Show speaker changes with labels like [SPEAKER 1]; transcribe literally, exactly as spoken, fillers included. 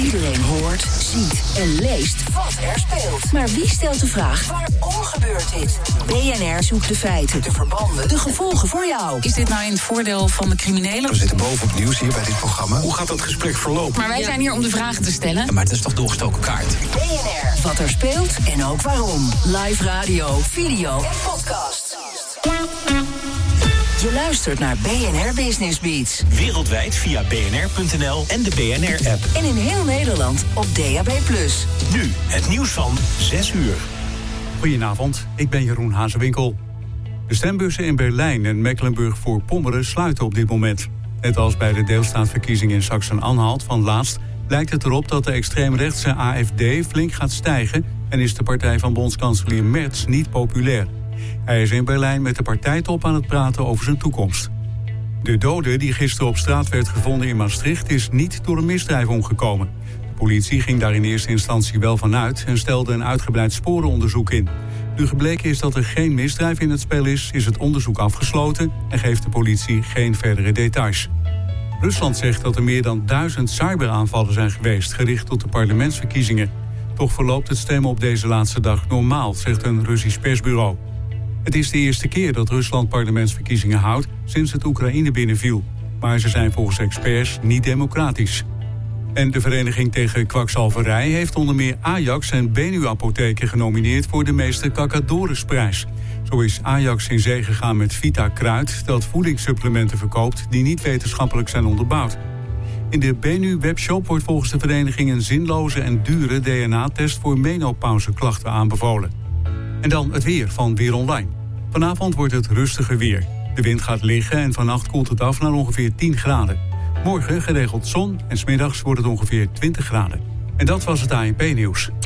[SPEAKER 1] Iedereen hoort, ziet en leest wat er speelt. Maar wie stelt de vraag, waarom gebeurt dit? B N R zoekt de feiten, de verbanden, de gevolgen voor jou.
[SPEAKER 2] Is dit nou in het voordeel van de criminelen?
[SPEAKER 3] We zitten bovenop nieuws hier bij dit programma. Hoe gaat dat gesprek verlopen?
[SPEAKER 2] Maar wij ja. zijn hier om de vragen te stellen.
[SPEAKER 3] Ja, maar het is toch doorgestoken kaart?
[SPEAKER 1] B N R, wat er speelt en ook waarom. Live radio, video en podcast. Je luistert naar B N R Business Beats.
[SPEAKER 4] Wereldwijd via b n r punt n l en de B N R-app.
[SPEAKER 1] En in heel Nederland op D A B plus.
[SPEAKER 4] Nu het nieuws van zes uur.
[SPEAKER 5] Goedenavond, ik ben Jeroen Hazewinkel. De stembussen in Berlijn en Mecklenburg-Voorpommeren sluiten op dit moment. Net als bij de deelstaatverkiezingen in Sachsen-Anhalt van laatst lijkt het erop dat de extreemrechtse A F D flink gaat stijgen en is de partij van bondskanselier Merz niet populair. Hij is in Berlijn met de partijtop aan het praten over zijn toekomst. De dode die gisteren op straat werd gevonden in Maastricht is niet door een misdrijf omgekomen. De politie ging daar in eerste instantie wel van uit en stelde een uitgebreid sporenonderzoek in. Nu gebleken is dat er geen misdrijf in het spel is, is het onderzoek afgesloten en geeft de politie geen verdere details. Rusland zegt dat er meer dan duizend cyberaanvallen zijn geweest, gericht tot de parlementsverkiezingen. Toch verloopt het stemmen op deze laatste dag normaal, zegt een Russisch persbureau. Het is de eerste keer dat Rusland parlementsverkiezingen houdt sinds het Oekraïne binnenviel. Maar ze zijn volgens experts niet democratisch. En de Vereniging tegen Kwakzalverij heeft onder meer Ajax en Benu Apotheken genomineerd voor de Meester Cacadorisprijs. Zo is Ajax in zee gegaan met Vita Kruid, dat voedingssupplementen verkoopt die niet wetenschappelijk zijn onderbouwd. In de Benu-webshop wordt volgens de vereniging een zinloze en dure D N A-test voor menopauzeklachten aanbevolen. En dan het weer van Weer Online. Vanavond wordt het rustiger weer. De wind gaat liggen en vannacht koelt het af naar ongeveer tien graden. Morgen geregeld zon en 's middags wordt het ongeveer twintig graden. En dat was het A N P-nieuws.